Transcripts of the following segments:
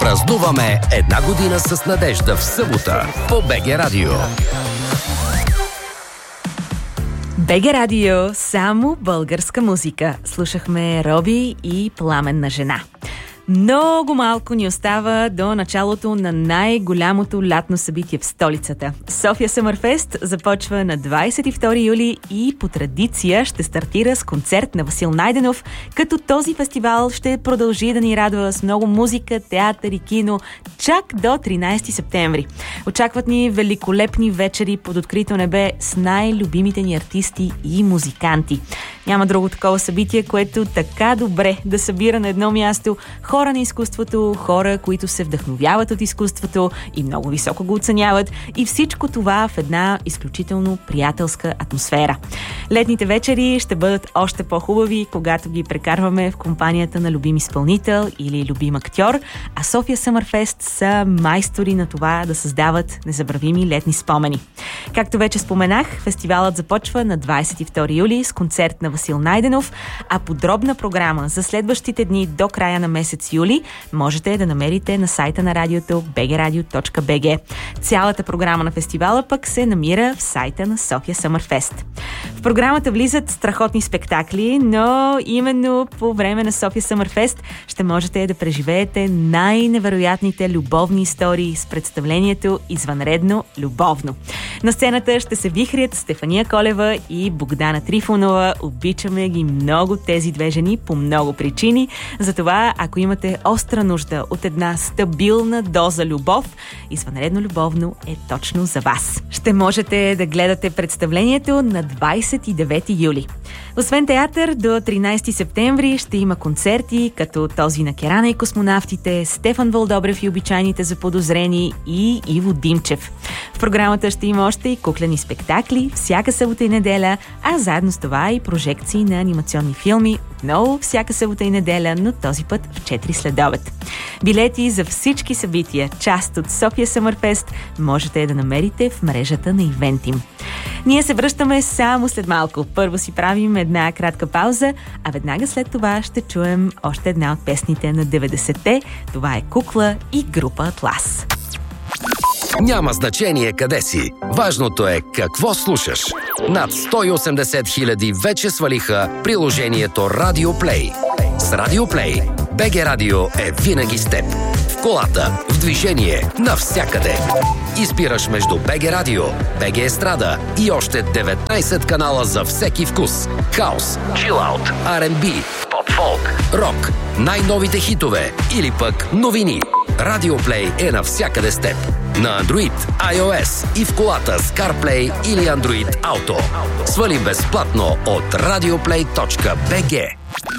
Празнуваме една година с надежда в събота по БГ Радио. БГ Радио, само българска музика. Слушахме Роби и Пламенна жена. Много малко ни остава до началото на най-голямото лятно събитие в столицата. София Съмърфест започва на 22 юли и по традиция ще стартира с концерт на Васил Найденов, като този фестивал ще продължи да ни радва с много музика, театър и кино чак до 13 септември. Очакват ни великолепни вечери под открито небе с най-любимите ни артисти и музиканти. Няма друго такова събитие, което така добре да събира на едно място хора на изкуството, хора, които се вдъхновяват от изкуството и много високо го оценяват, и всичко това в една изключително приятелска атмосфера. Летните вечери ще бъдат още по-хубави, когато ги прекарваме в компанията на любим изпълнител или любим актьор, а София Съмърфест са майстори на това да създават незабравими летни спомени. Както вече споменах, фестивалът започва на 22 юли с концерт на Васил Найденов, а подробна програма за следващите дни до края на месец юли можете да намерите на сайта на радиото bgradio.bg. Цялата програма на фестивала пък се намира в сайта на София Съмърфест. В програмата влизат страхотни спектакли, но именно по време на София Съмърфест ще можете да преживеете най-невероятните любовни истории с представлението Извънредно любовно. На сцената ще се вихрят Стефания Колева и Богдана Трифонова. Обичаме ги много тези две жени по много причини. Затова, ако имате остра нужда от една стабилна доза любов, Извънредно любовно е точно за вас. Ще можете да гледате представлението на 29 юли. Освен театър, до 13 септември ще има концерти, като този на Керана и космонавтите, Стефан Вълдобрев и обичайните заподозрени и Иво Димчев. В програмата ще има още и куклени спектакли всяка събота и неделя, а заедно с това и прожекции на анимационни филми, отново всяка събота и неделя, но този път в 4 следобед. Билети за всички събития, част от София Съмърфест, можете да намерите в мрежата на Ивентим. Ние се връщаме само след малко. Първо си правим една кратка пауза, а веднага след това ще чуем още една от песните на 90-те. Това е Кукла и група Атлас. Няма значение къде си. Важното е какво слушаш. Над 180 хиляди вече свалиха приложението Radio Play. С Radio Play БГ Радио е винаги с теб. В колата, в движение, навсякъде. Избираш между БГ Радио, БГ Естрада и още 19 канала за всеки вкус. Хаус, чилаут, R&B, поп-фолк, рок, най-новите хитове или пък новини. Radio Play е навсякъде с теб. На Android, iOS и в колата с CarPlay или Android Auto. Свали безплатно от radioplay.bg.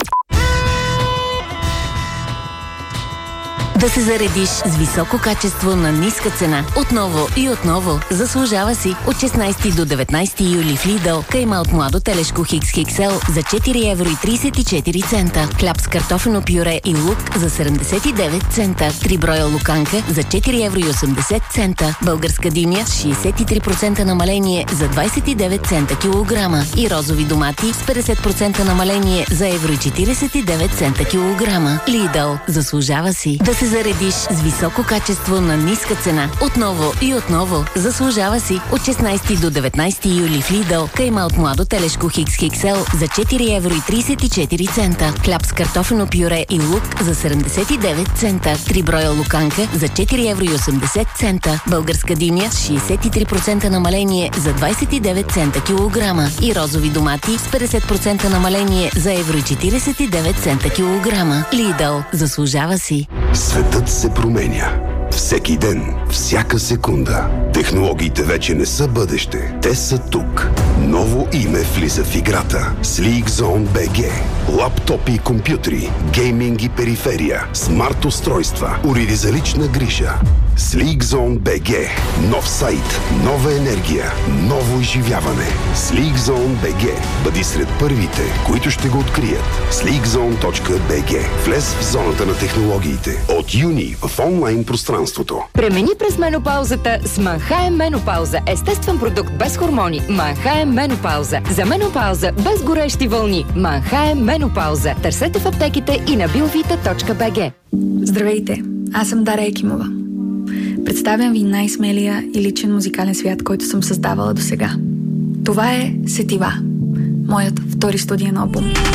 Да се заредиш с високо качество на ниска цена. Отново и отново. Заслужава си. От 16 до 19 юли в Lidl кайма от младо телешко XXL за 4 евро и 34 цента. Хляб с картофено пюре и лук за 79 цента. 3 броя луканка за 4 евро и 80 цента. Българска диня с 63% намаление за 29 цента килограма. И розови домати с 50% намаление за евро и 49 цента килограма. Lidl. Заслужава си. Да се заредиш с високо качество на ниска цена. Отново и отново. Заслужава си. От 16 до 19 юли в Lidl кайма от младо телешко XXL за 4 евро и 34 цента. Хляб с картофено пюре и лук за 79 цента. 3 броя луканка за 4 евро и 80 цента. Българска диня с 63% намаление за 29 цента килограма. И розови домати с 50% намаление за евро и 49 цента килограма. Lidl. Заслужава си. Светът се променя. Всеки ден, всяка секунда. Технологиите вече не са бъдеще. Те са тук. Ново име влиза в играта. SleekZone BG. Лаптопи и компютри, гейминг и периферия, смарт устройства, уреди за лична грижа. SleekZone BG. Нов сайт, нова енергия, ново изживяване. SleekZone BG. Бъди сред първите, които ще го открият. SleekZone.bg. Влез в зоната на технологиите. От юни в онлайн пространството. Премини през менопаузата с Манхайм Менопауза. Естествен продукт без хормони. Манхайм Менопауза. За менопауза без горещи вълни. Манхайм Менопауза. Търсете в аптеките и на biovita.bg. Здравейте! Аз съм Дара Екимова. Представям ви най-смелия и личен музикален свят, който съм създавала досега. Това е Сетива, моят втори студиен албум.